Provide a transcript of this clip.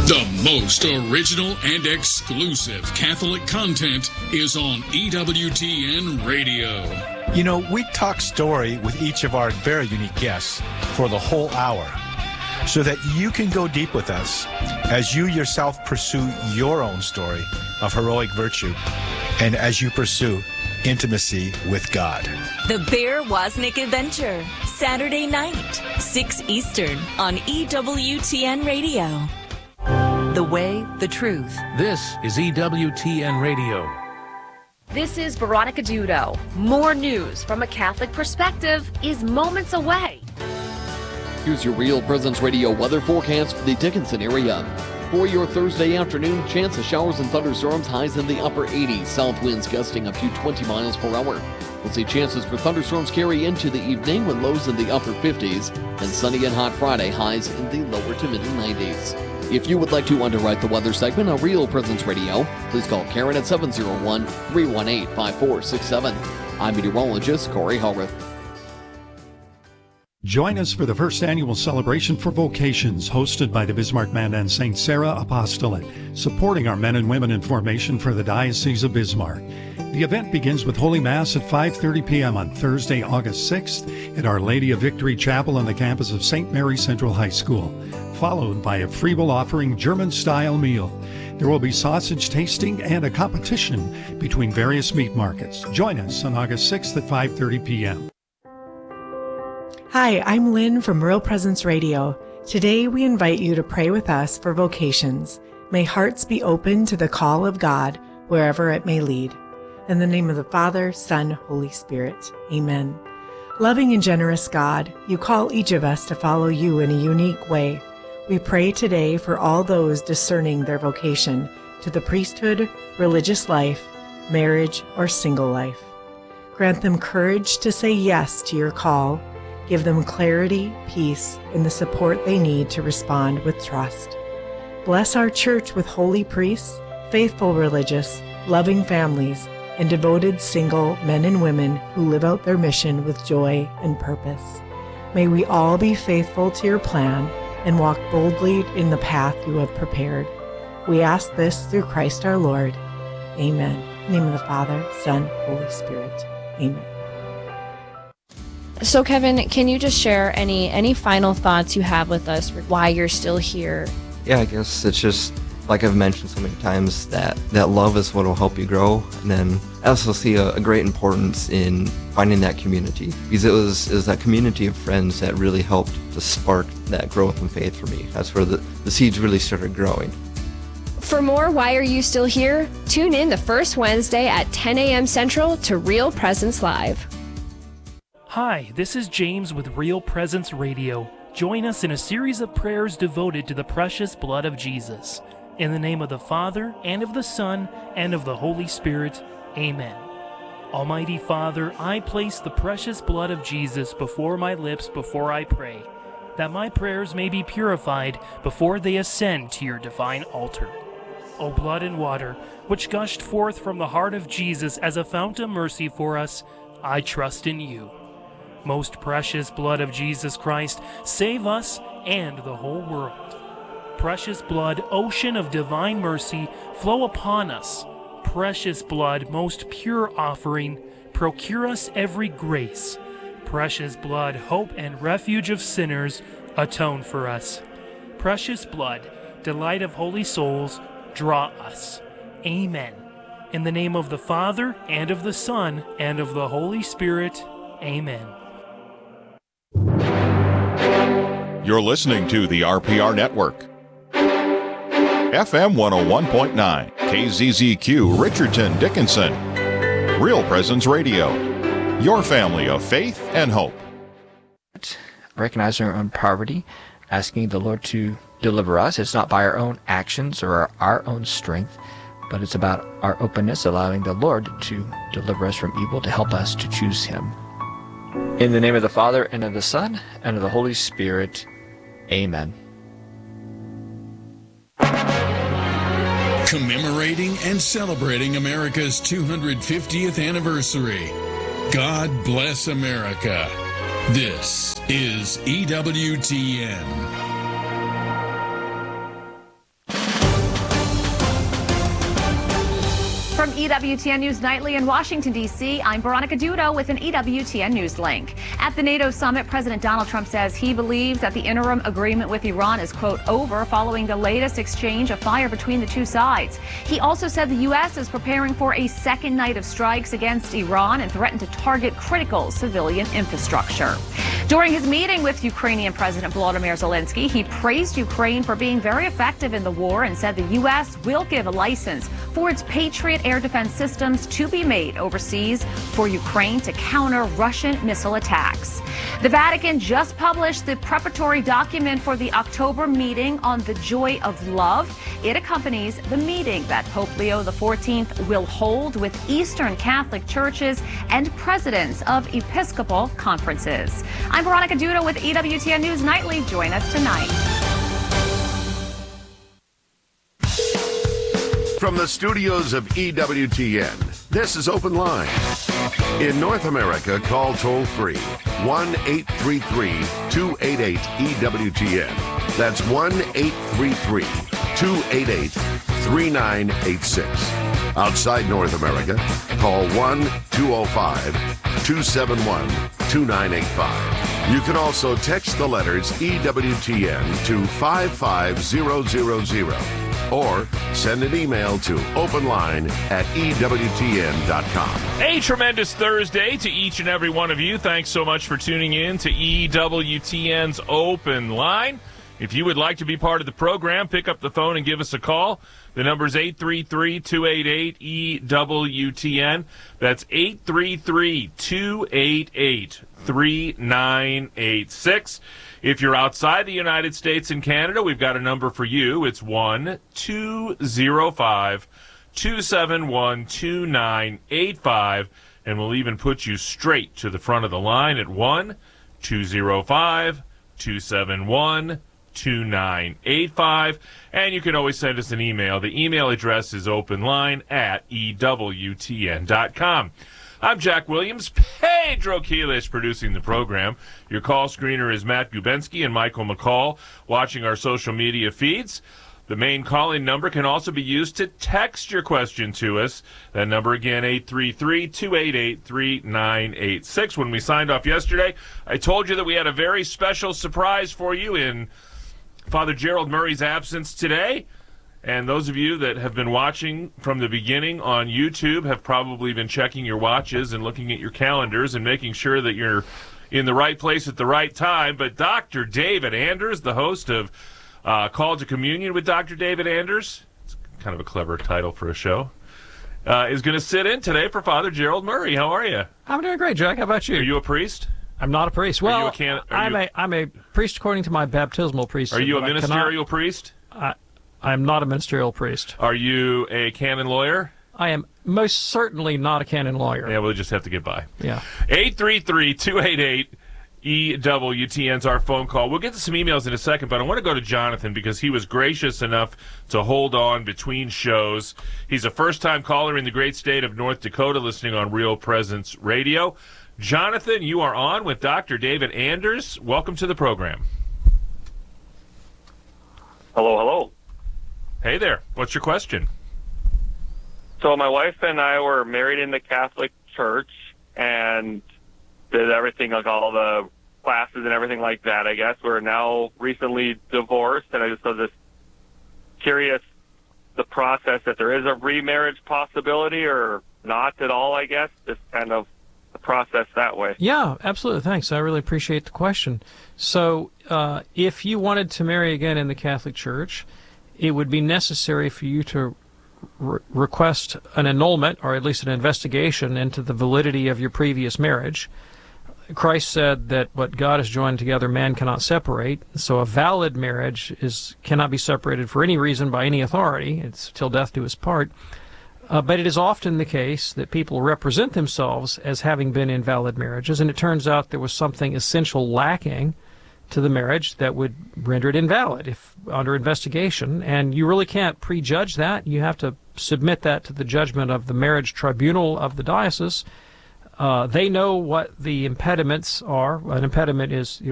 The most original and exclusive Catholic content is on EWTN Radio. You know, we talk story with each of our very unique guests for the whole hour so that you can go deep with us as you yourself pursue your own story of heroic virtue and as you pursue intimacy with God. The Bear Wozniak Adventure, Saturday night, 6 Eastern on EWTN Radio. The way, the truth. This is EWTN Radio. This is Veronica Dudo. More news from a Catholic perspective is moments away. Here's your Real Presence Radio weather forecast for the Dickinson area. For your Thursday afternoon, chance of showers and thunderstorms, highs in the upper 80s, south winds gusting up to 20 miles per hour. We'll see chances for thunderstorms carry into the evening with lows in the upper 50s, and sunny and hot Friday, highs in the lower to middle 90s. If you would like to underwrite the weather segment on Real Presence Radio, please call Karen at 701-318-5467. I'm meteorologist Corey Hallworth. Join us for the first annual celebration for vocations hosted by the Bismarck Mandan St. Sarah Apostolate, supporting our men and women in formation for the Diocese of Bismarck. The event begins with Holy Mass at 5:30 p.m. on Thursday, August 6th at Our Lady of Victory Chapel on the campus of St. Mary Central High School, followed by a free will offering German-style meal. There will be sausage tasting and a competition between various meat markets. Join us on August 6th at 5:30 p.m. Hi, I'm Lynn from Real Presence Radio. Today we invite you to pray with us for vocations. May hearts be open to the call of God wherever it may lead. In the name of the Father, Son, Holy Spirit. Amen. Loving and generous God, you call each of us to follow you in a unique way. We pray today for all those discerning their vocation to the priesthood, religious life, marriage, or single life. Grant them courage to say yes to your call. Give them clarity, peace, and the support they need to respond with trust. Bless our church with holy priests, faithful religious, loving families, and devoted single men and women who live out their mission with joy and purpose. May we all be faithful to your plan and walk boldly in the path you have prepared. We ask this through Christ our Lord. Amen. In the name of the Father, Son, Holy Spirit. Amen. So Kevin, can you just share any final thoughts you have with us for why you're still here? Yeah, I guess it's just, like I've mentioned so many times, that love is what will help you grow. And then I also see a great importance in finding that community, because it was that community of friends that really helped to spark that growth and faith for me. That's where the seeds really started growing. For more Why Are You Still Here? Tune in the first Wednesday at 10 a.m. Central to Real Presence Live. Hi, this is James with Real Presence Radio. Join us in a series of prayers devoted to the precious blood of Jesus. In the name of the Father, and of the Son, and of the Holy Spirit. Amen. Almighty Father, I place the precious blood of Jesus before my lips before I pray, that my prayers may be purified before they ascend to your divine altar. O blood and water, which gushed forth from the heart of Jesus as a fount of mercy for us, I trust in you. Most precious blood of Jesus Christ, save us and the whole world. Precious blood, ocean of divine mercy, flow upon us. Precious blood, most pure offering, procure us every grace. Precious blood, hope and refuge of sinners, atone for us. Precious blood, delight of holy souls, draw us. Amen. In the name of the Father, and of the Son, and of the Holy Spirit. Amen. You're listening to the RPR Network. FM 101.9, KZZQ, Richardson, Dickinson. Real Presence Radio. Your family of faith and hope. Recognizing our own poverty, asking the Lord to deliver us. It's not by our own actions or our own strength, but it's about our openness, allowing the Lord to deliver us from evil, to help us to choose Him. In the name of the Father, and of the Son, and of the Holy Spirit. Amen. Commemorating and celebrating America's 250th anniversary. God bless America. This is EWTN. From EWTN News Nightly in Washington, D.C., I'm Veronica Dudo with an EWTN News link. At the NATO summit, President Donald Trump says he believes that the interim agreement with Iran is, quote, over following the latest exchange of fire between the two sides. He also said the U.S. is preparing for a second night of strikes against Iran and threatened to target critical civilian infrastructure. During his meeting with Ukrainian President Volodymyr Zelensky, he praised Ukraine for being very effective in the war and said the U.S. will give a license for its Patriot air defense systems to be made overseas for Ukraine to counter Russian missile attacks. The Vatican just published the preparatory document for the October meeting on the joy of love. It accompanies the meeting that Pope Leo XIV will hold with Eastern Catholic churches and presidents of Episcopal conferences. I'm Veronica Dudo with EWTN News Nightly. Join us tonight. From the studios of EWTN, this is Open Line. In North America, call toll-free 1-833-288-EWTN. That's 1-833-288-3986. Outside North America, call 1-205-271-2985. You can also text the letters EWTN to 55000 or send an email to openline@EWTN.com. A tremendous Thursday to each and every one of you. Thanks so much for tuning in to EWTN's Open Line. If you would like to be part of the program, pick up the phone and give us a call. The number is 833-288-EWTN. That's 833-288-3986. If you're outside the United States and Canada, we've got a number for you. It's 1-205-271-2985, and we'll even put you straight to the front of the line at 1-205-271-2985, and you can always send us an email. The email address is openline@EWTN.com. I'm Jack Williams, Pedro Quiles producing the program. Your call screener is Matt Gubensky and Michael McCall watching our social media feeds. The main call-in number can also be used to text your question to us. That number again, 833-288-3986. When we signed off yesterday, I told you that we had a very special surprise for you in Father Gerald Murray's absence today. And those of you that have been watching from the beginning on YouTube have probably been checking your watches and looking at your calendars and making sure that you're in the right place at the right time. But Dr. David Anders, the host of Call to Communion with Dr. David Anders, it's kind of a clever title for a show, is going to sit in today for Father Gerald Murray. How are you? I'm doing great, Jack. How about you? Are you a priest? I'm not a priest. Well, I'm a priest according to my baptismal priesthood. Are you a ministerial priest? I'm not a ministerial priest. Are you a canon lawyer? I am most certainly not a canon lawyer. Yeah, we'll just have to get by. Yeah. 833-288-EWTN's our phone call. We'll get to some emails in a second, but I want to go to Jonathan because he was gracious enough to hold on between shows. He's a first-time caller in the great state of North Dakota listening on Real Presence Radio. Jonathan, you are on with Dr. David Anders. Welcome to the program. Hello, hello. Hey there. What's your question? So my wife and I were married in the Catholic Church and did everything, like all the classes and everything like that, I guess. We're now recently divorced, and I just was just curious the process, if there is a remarriage possibility or not at all, I guess, just kind of the process that way. Yeah, absolutely. Thanks. I really appreciate the question. So if you wanted to marry again in the Catholic Church, it would be necessary for you to request an annulment, or at least an investigation into the validity of your previous marriage. Christ said that what God has joined together, man cannot separate. So a valid marriage cannot be separated for any reason by any authority. It's till death do us part. But it is often the case that people represent themselves as having been in valid marriages, and it turns out there was something essential lacking to the marriage that would render it invalid if under investigation. And you really can't prejudge that. You have to submit that to the judgment of the marriage tribunal of the diocese. They know what the impediments are. An impediment is